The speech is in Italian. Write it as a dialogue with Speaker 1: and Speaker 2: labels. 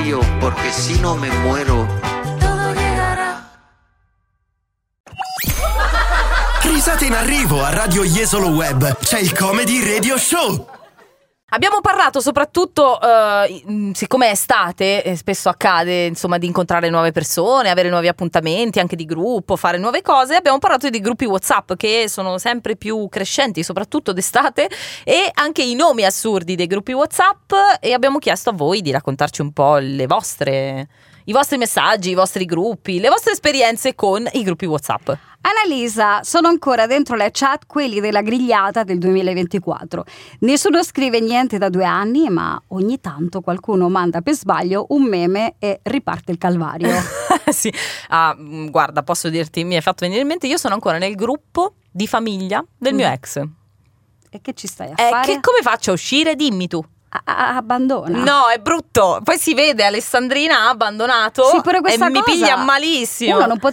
Speaker 1: serio, porque si no me muero. Todo llegará.
Speaker 2: Risate in arrivo a Radio Jesolo Web. C'è il Comedy Radio Show.
Speaker 3: Abbiamo parlato soprattutto, siccome è estate, spesso accade insomma di incontrare nuove persone, avere nuovi appuntamenti anche di gruppo, fare nuove cose. Abbiamo parlato di gruppi WhatsApp che sono sempre più crescenti, soprattutto d'estate, e anche i nomi assurdi dei gruppi WhatsApp, e abbiamo chiesto a voi di raccontarci un po' i vostri messaggi, i vostri gruppi, le vostre esperienze con i gruppi WhatsApp.
Speaker 4: Annalisa, sono ancora dentro le chat quelli della grigliata del 2024. Nessuno scrive niente da 2 anni, ma ogni tanto qualcuno manda per sbaglio un meme e riparte il calvario.
Speaker 3: Sì, guarda, posso dirti, mi hai fatto venire in mente, io sono ancora nel gruppo di famiglia del mio ex.
Speaker 4: E che ci stai a fare?
Speaker 3: Che come faccio a uscire? Dimmi tu.
Speaker 4: Abbandona.
Speaker 3: No, è brutto. Poi si vede Alessandrina ha abbandonato.
Speaker 4: Sì, pure questa
Speaker 3: e mi
Speaker 4: cosa
Speaker 3: piglia malissimo.
Speaker 4: Uno non può